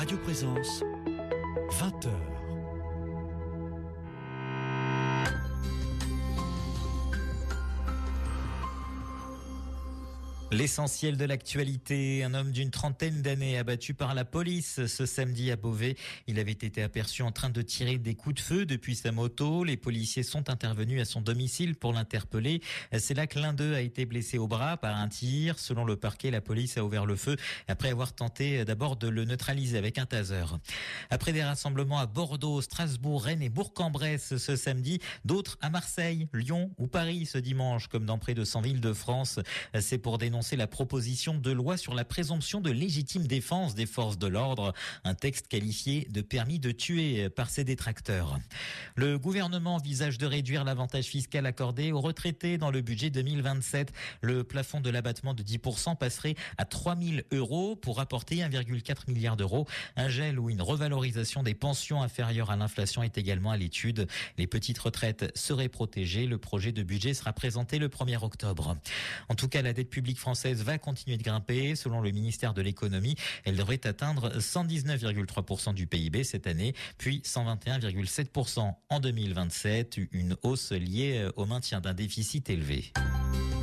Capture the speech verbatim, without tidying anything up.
Radio Présence, vingt heures. L'essentiel de l'actualité, un homme d'une trentaine d'années abattu par la police ce samedi à Beauvais. Il avait été aperçu en train de tirer des coups de feu depuis sa moto. Les policiers sont intervenus à son domicile pour l'interpeller. C'est là que l'un d'eux a été blessé au bras par un tir. Selon le parquet, la police a ouvert le feu après avoir tenté d'abord de le neutraliser avec un taser. Après des rassemblements à Bordeaux, Strasbourg, Rennes et Bourg-en-Bresse ce samedi, d'autres à Marseille, Lyon ou Paris ce dimanche, comme dans près de cent villes de France. C'est pour dénoncer la proposition de loi sur la présomption de légitime défense des forces de l'ordre, un texte qualifié de permis de tuer par ses détracteurs. Le gouvernement envisage de réduire l'avantage fiscal accordé aux retraités dans le budget deux mille vingt-sept. Le plafond de l'abattement de dix pour cent passerait à trois mille euros pour apporter un virgule quatre milliard d'euros. Un gel ou une revalorisation des pensions inférieures à l'inflation est également à l'étude. Les petites retraites seraient protégées. Le projet de budget sera présenté le premier octobre. En tout cas, la dette publique française va continuer de grimper. Selon le ministère de l'économie, elle devrait atteindre cent dix-neuf virgule trois pour cent du P I B cette année, puis cent vingt et un virgule sept pour cent en deux mille vingt-sept, une hausse liée au maintien d'un déficit élevé.